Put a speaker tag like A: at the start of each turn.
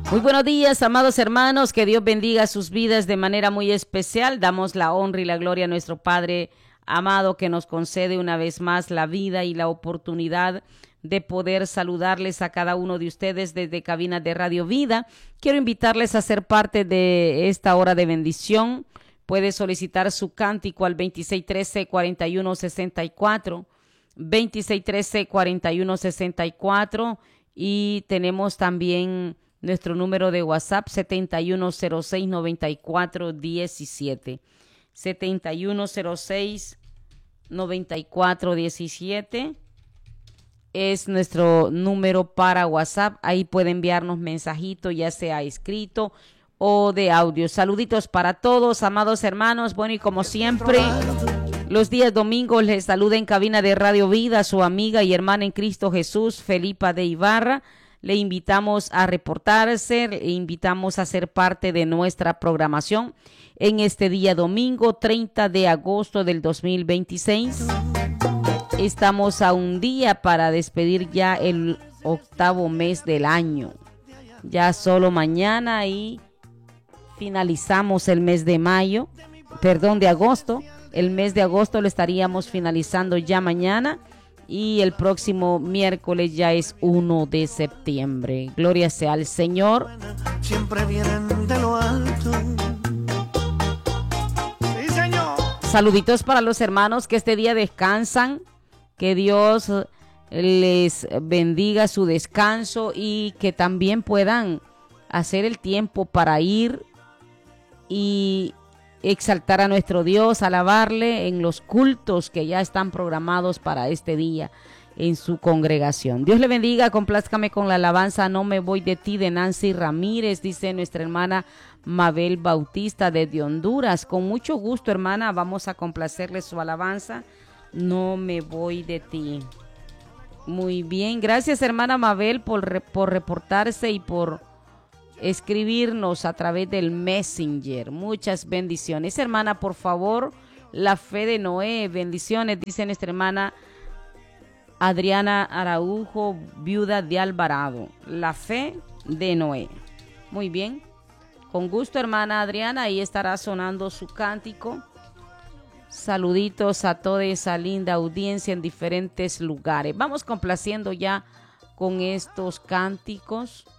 A: Muy buenos días, amados hermanos, que Dios bendiga sus vidas de manera muy especial. Damos la honra y la gloria a nuestro Padre amado que nos concede una vez más la vida y la oportunidad de poder saludarles a cada uno de ustedes desde cabina de Radio Vida. Quiero invitarles a ser parte de esta hora de bendición. Puede solicitar su cántico al 2613-4164, 2613-4164, y tenemos también nuestro número de WhatsApp 7106-9417. 7106-9417 es nuestro número para WhatsApp. Ahí puede enviarnos mensajitos, ya sea escrito o de audio. Saluditos para todos, amados hermanos. Bueno, y como siempre, los días domingos les saluda en cabina de Radio Vida su amiga y hermana en Cristo Jesús, Felipa de Ibarra. Le invitamos a reportarse, le invitamos a ser parte de nuestra programación en este día domingo 30 de agosto del 2026. Estamos a un día para despedir ya el octavo mes del año. Ya solo mañana y finalizamos el mes de de agosto. El mes de agosto lo estaríamos finalizando ya mañana. Y el próximo miércoles ya es 1 de septiembre. Gloria sea al Señor. Siempre vienen de lo alto. Sí, Señor. Saluditos para los hermanos que este día descansan. Que Dios les bendiga su descanso y que también puedan hacer el tiempo para ir y exaltar a nuestro Dios, alabarle en los cultos que ya están programados para este día en su congregación. Dios le bendiga, complázcame con la alabanza No me voy de ti de Nancy Ramírez, dice nuestra hermana Mabel Bautista desde Honduras. Con mucho gusto, hermana, vamos a complacerle su alabanza No me voy de ti. Muy bien, gracias hermana Mabel por reportarse y por escribirnos a través del Messenger. Muchas bendiciones. Hermana, por favor, la fe de Noé. Bendiciones, dice nuestra hermana Adriana Araujo, viuda de Alvarado. La fe de Noé. Muy bien. Con gusto, hermana Adriana. Ahí estará sonando su cántico. Saluditos a toda esa linda audiencia en diferentes lugares. Vamos complaciendo ya con estos cánticos.